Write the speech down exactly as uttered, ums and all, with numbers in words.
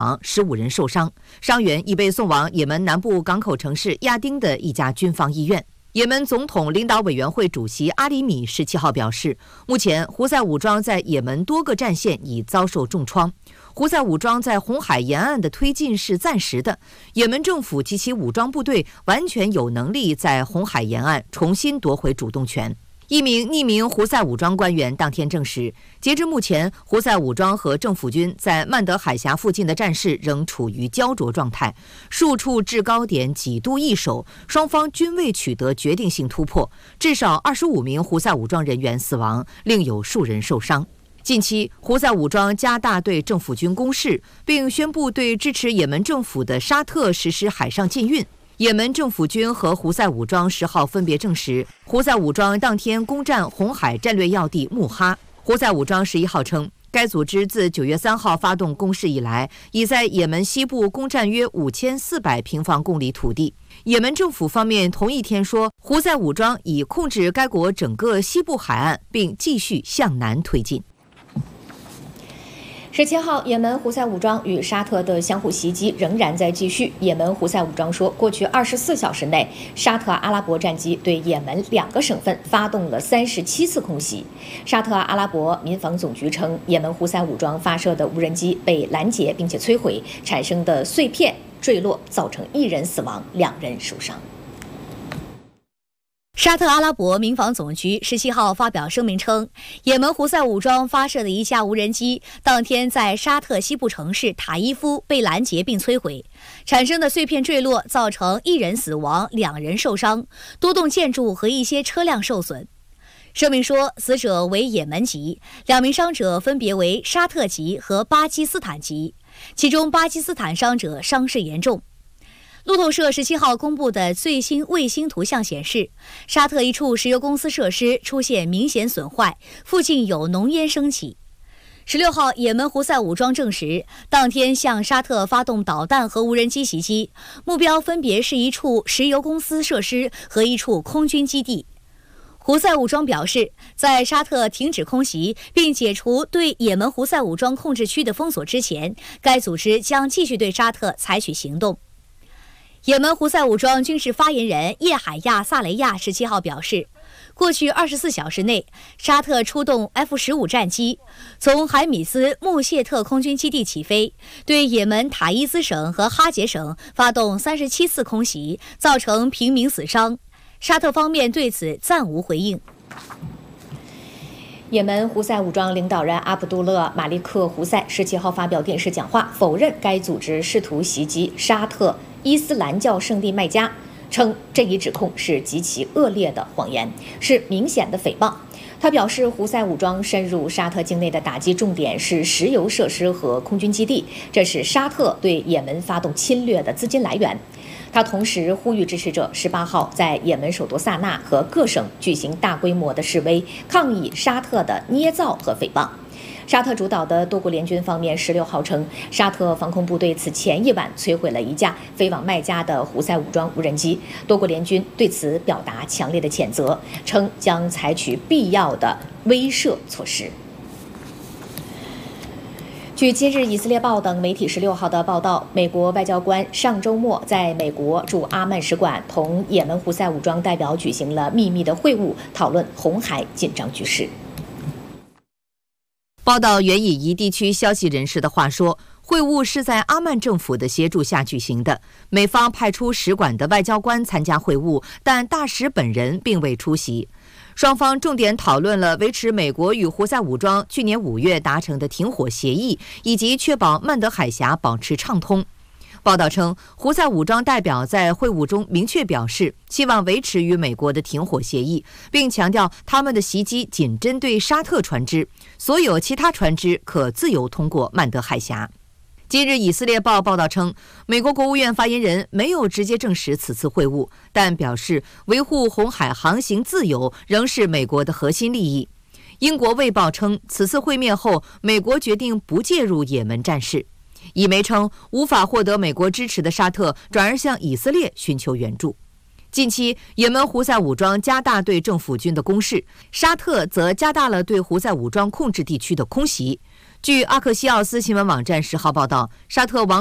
十五人受伤，伤员已被送往也门南部港口城市亚丁的一家军方医院。也门总统领导委员会主席阿里米十七号表示，目前胡塞武装在也门多个战线已遭受重创，胡塞武装在红海沿岸的推进是暂时的，也门政府及其武装部队完全有能力在红海沿岸重新夺回主动权。一名匿名胡塞武装官员当天证实，截至目前，胡塞武装和政府军在曼德海峡附近的战事仍处于焦灼状态，数处制高点几度易手，双方均未取得决定性突破，至少二十五名胡塞武装人员死亡，另有数人受伤。近期，胡塞武装加大对政府军攻势，并宣布对支持也门政府的沙特实施海上禁运。也门政府军和胡塞武装十号分别证实，胡塞武装当天攻占红海战略要地穆哈。胡塞武装十一号称，该组织自九月三号发动攻势以来，已在也门西部攻占约五千四百平方公里土地。也门政府方面同一天说，胡塞武装已控制该国整个西部海岸，并继续向南推进。 十七号，也门胡塞武装与沙特的相互袭击仍然在继续。也门胡塞武装说，过去二十四小时内，沙特阿拉伯战机对也门两个省份发动了三十七次空袭。沙特阿拉伯民防总局称，也门胡塞武装发射的无人机被拦截并且摧毁，产生的碎片坠落，造成一人死亡，两人受伤。 沙特阿拉伯民防总局十七号发表声明称，也门胡塞武装发射的一架无人机当天在沙特西部城市塔伊夫被拦截并摧毁，产生的碎片坠落造成一人死亡，两人受伤，多栋建筑和一些车辆受损。声明说，死者为也门籍，两名伤者分别为沙特籍和巴基斯坦籍，其中巴基斯坦伤者伤势严重。路透社十七号公布的最新卫星图像显示，沙特一处石油公司设施出现明显损坏，附近有浓烟升起。十六号，也门胡塞武装证实，当天向沙特发动导弹和无人机袭击，目标分别是一处石油公司设施和一处空军基地。胡塞武装表示，在沙特停止空袭并解除对也门胡塞武装控制区的封锁之前，该组织将继续对沙特采取行动。也门胡塞武装军事发言人叶海亚·萨雷亚十七号表示，过去二十四小时内，沙特出动 F 十五 战机，从海米斯穆谢特空军基地起飞，对也门塔伊兹省和哈杰省发动三十七次空袭，造成平民死伤。沙特方面对此暂无回应。 也门胡塞武装领导人阿卜杜勒·马利克·胡塞十七号发表电视讲话，否认该组织试图袭击沙特伊斯兰教圣地麦加，称这一指控是极其恶劣的谎言，是明显的诽谤。他表示，胡塞武装深入沙特境内的打击重点是石油设施和空军基地，这是沙特对也门发动侵略的资金来源。他同时呼吁支持者十八号在也门首都萨那和各省举行大规模的示威，抗议沙特的捏造和诽谤。沙特主导的多国联军方面十六号称，沙特防空部队此前一晚摧毁了一架飞往麦加的胡塞武装无人机。多国联军对此表达强烈的谴责，称将采取必要的威慑措施。据今日以色列报等媒体十六号的报道，美国外交官上周末在美国驻阿曼使馆同也门胡塞武装代表举行了秘密的会晤，讨论红海紧张局势。 报道援引一地区消息人士的话说，会晤是在阿曼政府的协助下举行的，美方派出使馆的外交官参加会晤，但大使本人并未出席。双方重点讨论了维持美国与胡塞武装去年五月达成的停火协议，以及确保曼德海峡保持畅通。报道称，胡塞武装代表在会晤中明确表示，希望维持与美国的停火协议，并强调他们的袭击仅针对沙特船只，所有其他船只可自由通过曼德海峡。今日以色列报报道称，美国国务院发言人没有直接证实此次会晤，但表示维护红海航行自由仍是美国的核心利益。英国卫报称，此次会面后，美国决定不介入也门战事。以媒称，无法获得美国支持的沙特转而向以色列寻求援助。近期，也门胡塞武装加大对政府军的攻势，沙特则加大了对胡塞武装控制地区的空袭。 据阿克西奥斯新闻网站十号报道，沙特王